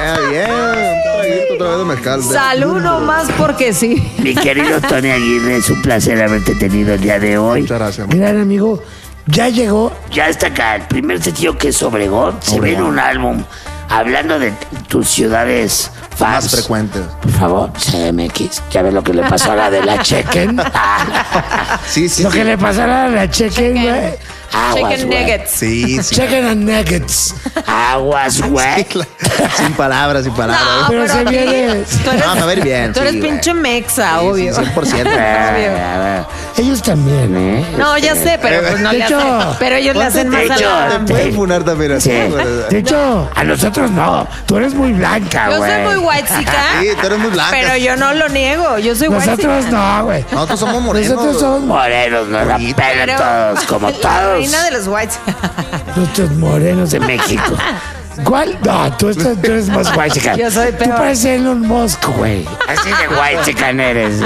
Bien. Un traguito otra vez de mezcal. Salud nomás porque sí. Mi querido Tony Aguirre, es un placer haberte tenido el día de hoy. Muchas gracias, hermano. Gran amigo, ya llegó. Ya está acá el primer sencillo que es Obregón. Se viene un álbum hablando de tus ciudades Más fans. frecuentes. Por favor, CMX. ¿Ya ves lo que le pasó a la de la Chequen? Sí, sí. Lo sí. que le pasará a la Chequen, güey. Aguas, Chicken güey. nuggets. Sí, sí. Chequen and Nuggets. Aguas, güey. Sin palabras, sin palabras. No, Pero se aquí viene. Tú eres, Vamos a ver bien. tú eres sí, güey. pinche mexa, Sí, obvio. sí, 100%. Ellos también, ¿eh? No, ya sé, pero pues no De le hecho, hacen. Pero ellos le hacen más de a hecho, la... Te pueden funar también así. Sí. güey. De hecho, A nosotros no. Tú eres muy blanca, Yo güey. soy muy whitezica, Sí, tú eres muy blanca. pero yo no lo niego. Yo soy nosotros whitezica. no, güey. Nosotros somos morenos. Nosotros somos Morenos, no la Bonito. pelan Pero todos, como la todos reina de los whites. nuestros morenos de México. ¿Cuál? No, tú eres más guay, chica. Yo soy Tú peor. pareces Elon Musk, güey. Así de guay, chican eres.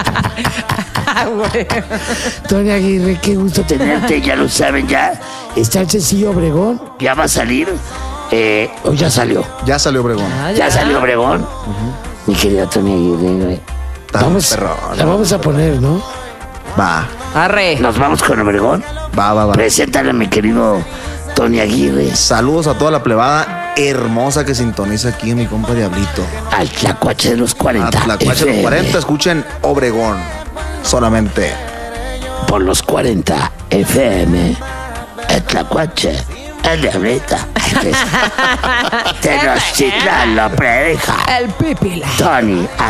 Tony Aguirre, qué gusto Tenerte, ya lo saben, ya. Está el sencillo Obregón. Ya va a salir. O ya salió. Ya salió Obregón. Ya salió Obregón. Mi querido Tony Aguirre, güey. Tan Vamos, perrón. la vamos a poner, ¿no? Va, Arre. Nos vamos con Obregón. va. Preséntale a mi querido Tony Aguirre. Saludos a toda la plebada hermosa que sintoniza aquí, mi compa Diablito. Al Tlacuache de los 40. A la cuacha de los FM. 40, escuchen Obregón. Solamente. Por los 40 FM. El Tlacuache. El Diablito. Tenochtitlán lo predica. El pipila. Tony